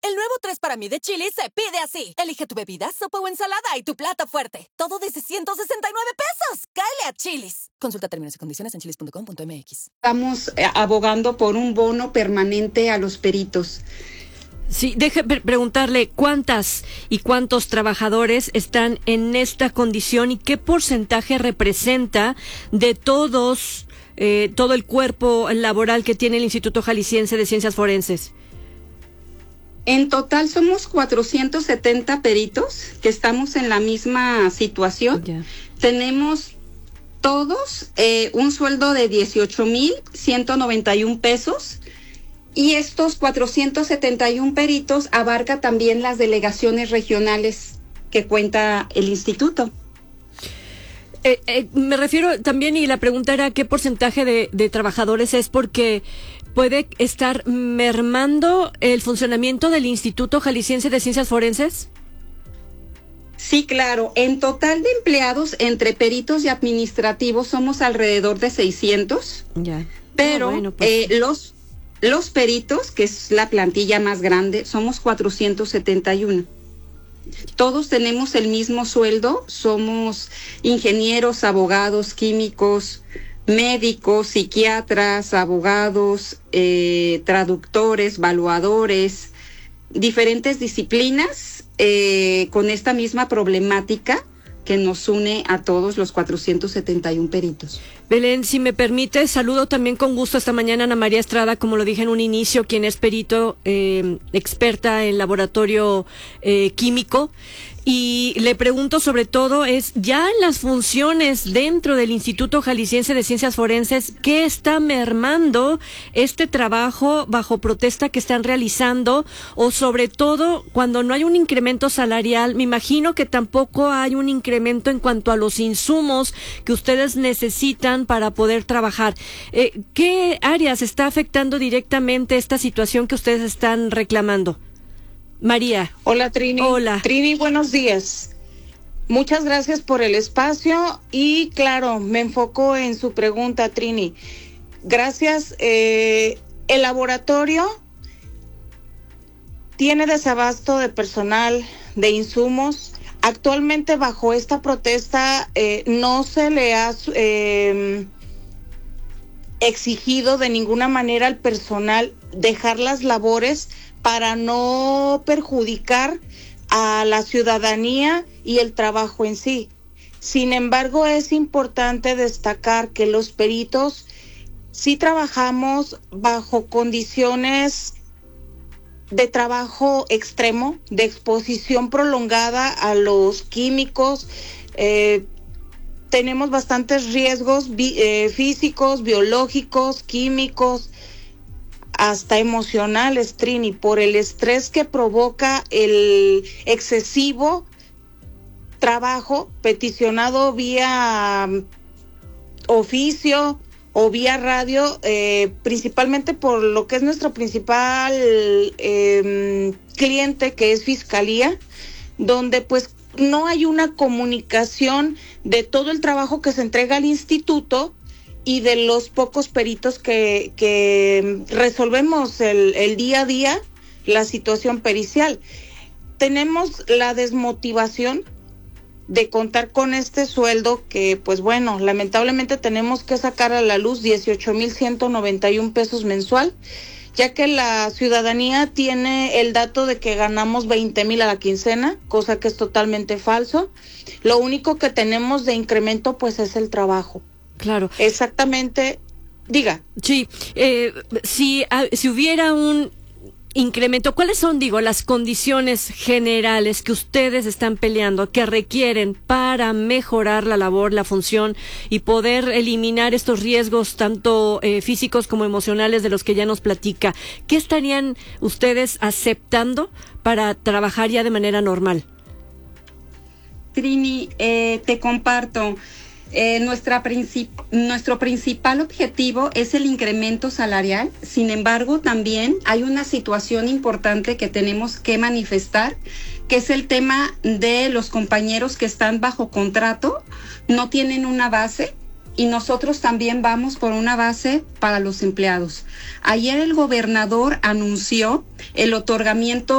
El nuevo 3 para mí de Chili's se pide así. Elige tu bebida, sopa o ensalada y tu plato fuerte. Todo desde 169 pesos. ¡Cáele a Chili's! Consulta términos y condiciones en chili's.com.mx. Estamos abogando por un bono permanente a los peritos. Sí, déjeme preguntarle cuántas y cuántos trabajadores están en esta condición y qué porcentaje representa de todos, todo el cuerpo laboral que tiene el Instituto Jalisciense de Ciencias Forenses. En total somos 470 peritos que estamos en la misma situación. Ya. Tenemos todos un sueldo de 18,191 pesos. Y estos 471 peritos abarca también las delegaciones regionales que cuenta el instituto. Me refiero también, y la pregunta era qué porcentaje de trabajadores es, porque puede estar mermando el funcionamiento del Instituto Jalisciense de Ciencias Forenses. Sí, claro. En total de empleados entre peritos y administrativos somos alrededor de 600. Ya. Pero Bueno, pues, los peritos, que es la plantilla más grande, somos 471. Todos tenemos el mismo sueldo, somos ingenieros, abogados, químicos, médicos, psiquiatras, abogados, traductores, evaluadores, diferentes disciplinas con esta misma problemática que nos une a todos los 471 peritos. Belén, si me permite, saludo también con gusto esta mañana a Ana María Estrada, como lo dije en un inicio, quien es perito, experta en laboratorio químico. Y le pregunto sobre todo ya en las funciones dentro del Instituto Jalisciense de Ciencias Forenses, ¿qué está mermando este trabajo bajo protesta que están realizando? O sobre todo, cuando no hay un incremento salarial, me imagino que tampoco hay un incremento en cuanto a los insumos que ustedes necesitan para poder trabajar. ¿Qué áreas está afectando directamente esta situación que ustedes están reclamando? María. Hola, Trini. Hola. Trini, buenos días. Muchas gracias por el espacio y claro, me enfoco en su pregunta, Trini. Gracias. El laboratorio tiene desabasto de personal, de insumos. Actualmente bajo esta protesta no se le ha exigido de ninguna manera al personal dejar las labores para no perjudicar a la ciudadanía y el trabajo en sí. Sin embargo, es importante destacar que los peritos sí trabajamos bajo condiciones de trabajo extremo, de exposición prolongada a los químicos. Tenemos bastantes riesgos físicos, biológicos, químicos, hasta emocionales, Trini, por el estrés que provoca el excesivo trabajo peticionado vía oficio o vía radio, principalmente por lo que es nuestro principal cliente, que es Fiscalía, donde pues no hay una comunicación de todo el trabajo que se entrega al instituto y de los pocos peritos que resolvemos el día a día la situación pericial. Tenemos la desmotivación de contar con este sueldo que, pues bueno, lamentablemente tenemos que sacar a la luz 18,191 pesos mensual, ya que la ciudadanía tiene el dato de que ganamos 20,000 a la quincena, cosa que es totalmente falso. Lo único que tenemos de incremento pues es el trabajo. Claro. Exactamente. Diga. Sí, si hubiera un incremento, ¿cuáles son, las condiciones generales que ustedes están peleando, que requieren para mejorar la labor, la función y poder eliminar estos riesgos tanto físicos como emocionales de los que ya nos platica? ¿Qué estarían ustedes aceptando para trabajar ya de manera normal? Trini, te comparto. Nuestro principal objetivo es el incremento salarial. Sin embargo, también hay una situación importante que tenemos que manifestar, que es el tema de los compañeros que están bajo contrato, no tienen una base, y nosotros también vamos por una base para los empleados. Ayer el gobernador anunció el otorgamiento